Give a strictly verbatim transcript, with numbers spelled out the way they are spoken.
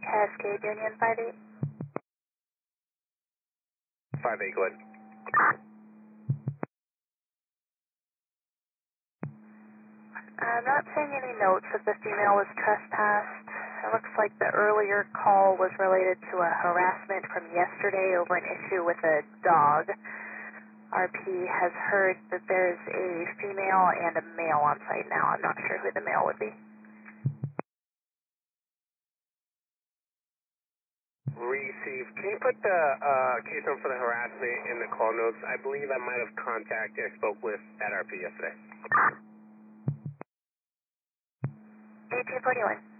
Cascade Union five eight. five eight, go ahead. I'm not seeing any notes that the female was trespassed. It looks like the earlier call was related to a harassment from yesterday over an issue with a dog. R P has heard that there's a female and a male on site now. I'm not sure who the male would be. Receive. Can you put the uh, case number for the harassment in the call notes? I believe I might have contacted, I spoke with at R P yesterday. eighteen forty-one.